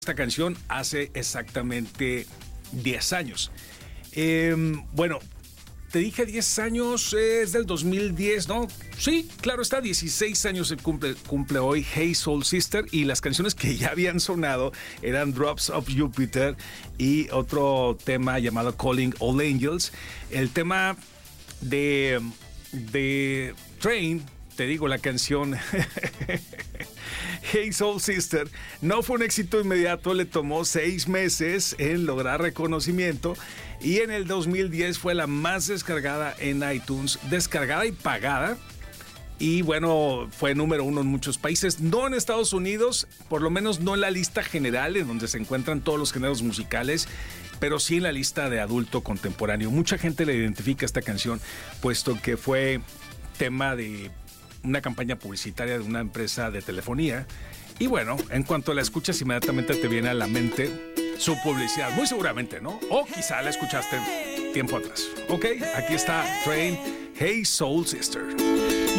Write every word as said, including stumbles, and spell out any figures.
esta canción hace exactamente diez años. Eh, bueno, te dije diez años, eh, es del dos mil diez, ¿no? Sí, claro está, dieciséis años se cumple, cumple hoy Hey Soul Sister, y las canciones que ya habían sonado eran Drops of Jupiter y otro tema llamado Calling All Angels. El tema de, de Train, te digo, la canción Hey Soul Sister no fue un éxito inmediato, le tomó seis meses en lograr reconocimiento y en el dos mil diez fue la más descargada en iTunes, descargada y pagada. Y bueno, fue número uno en muchos países, no en Estados Unidos, por lo menos no en la lista general en donde se encuentran todos los géneros musicales, pero sí en la lista de adulto contemporáneo. Mucha gente le identifica esta canción, puesto que fue tema de una campaña publicitaria de una empresa de telefonía. Y bueno, en cuanto la escuchas, inmediatamente te viene a la mente su publicidad, muy seguramente, ¿no? O quizá la escuchaste tiempo atrás. Ok, aquí está Train, Hey Soul Sister.